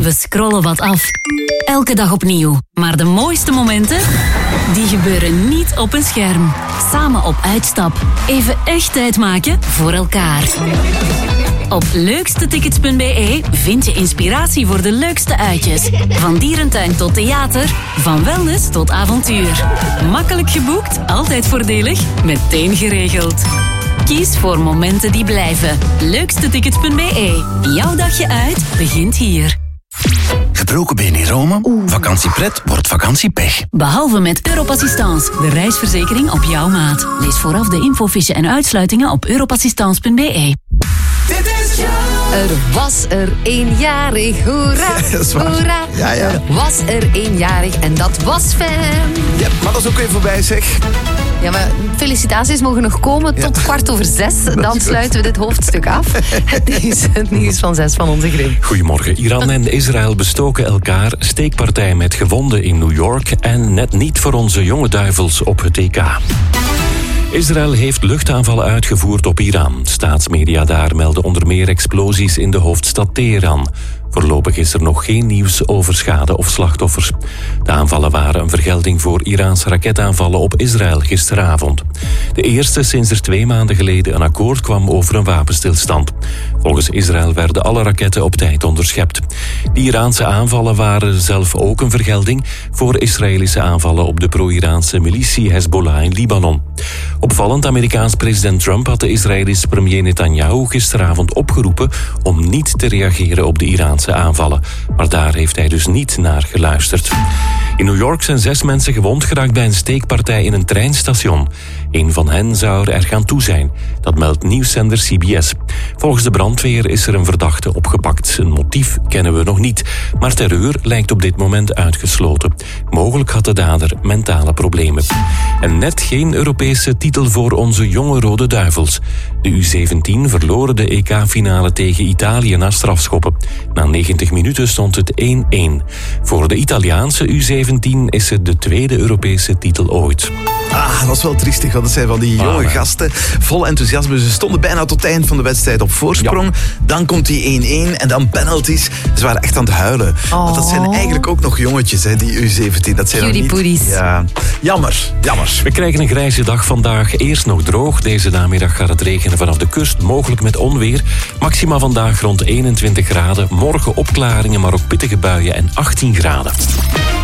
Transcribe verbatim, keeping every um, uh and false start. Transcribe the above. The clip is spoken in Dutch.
We scrollen wat af. Elke dag opnieuw. Maar de mooiste momenten, die gebeuren niet op een scherm. Samen op uitstap. Even echt tijd maken voor elkaar. Op leukstetickets punt b e vind je inspiratie voor de leukste uitjes. Van dierentuin tot theater, van wellness tot avontuur. Makkelijk geboekt, altijd voordelig, meteen geregeld. Kies voor momenten die blijven. leukstetickets punt b e. Jouw dagje uit begint hier. Gebroken been in Rome? Oeh. Vakantiepret wordt vakantiepech. Behalve met Europassistance, de reisverzekering op jouw maat. Lees vooraf de infofiche en uitsluitingen op europassistance punt b e. Er was er eenjarig, hoera, hoera. Ja, ja. Er was er eenjarig en dat was fijn. Ja, maar dat is ook weer voorbij, zeg. Ja, maar felicitaties mogen nog komen tot ja. kwart over zes. Dan sluiten we dit hoofdstuk af. Het is het nieuws van zes van onze Grim. Goedemorgen. Iran en Israël bestoken elkaar. Steekpartij met gewonden in New York. En net niet voor onze jonge duivels op het E K. Israël heeft luchtaanvallen uitgevoerd op Iran. Staatsmedia daar melden onder meer explosies in de hoofdstad Teheran. Voorlopig is er nog geen nieuws over schade of slachtoffers. De aanvallen waren een vergelding voor Iraanse raketaanvallen op Israël gisteravond. De eerste sinds er twee maanden geleden een akkoord kwam over een wapenstilstand. Volgens Israël werden alle raketten op tijd onderschept. Die Iraanse aanvallen waren zelf ook een vergelding voor Israëlische aanvallen op de pro-Iraanse militie Hezbollah in Libanon. Opvallend, Amerikaans president Trump had de Israëlische premier Netanyahu gisteravond opgeroepen om niet te reageren op de Iraanse aanvallen. Maar daar heeft hij dus niet naar geluisterd. In New York zijn zes mensen gewond geraakt bij een steekpartij in een treinstation. Een van hen zou er gaan toe zijn. Dat meldt nieuwszender C B S. Volgens de brandweer is er een verdachte opgepakt. Een motief kennen we nog niet. Maar terreur lijkt op dit moment uitgesloten. Mogelijk had de dader mentale problemen. En net geen Europese titel voor onze jonge Rode Duivels. De U zeventien verloren de E K-finale tegen Italië na strafschoppen. Na negentig minuten stond het één-één. Voor de Italiaanse U zeventien is het de tweede Europese titel ooit. Ah, dat is wel triestig, want dat zijn van die jonge ah, gasten. Vol enthousiasme. Ze stonden bijna tot het eind van de wedstrijd op voorsprong. Ja. Dan komt die één-één en dan penalties. Ze waren echt aan het huilen. Oh. Want dat zijn eigenlijk ook nog jongetjes, hè, die U zeventien. Dat zijn Cutie nog niet... Ja. Jammer, jammer. We krijgen een grijze dag vandaag. Eerst nog droog. Deze namiddag gaat het regenen vanaf de kust. Mogelijk met onweer. Maxima vandaag rond eenentwintig graden. Morgen opklaringen, maar ook pittige buien en achttien graden.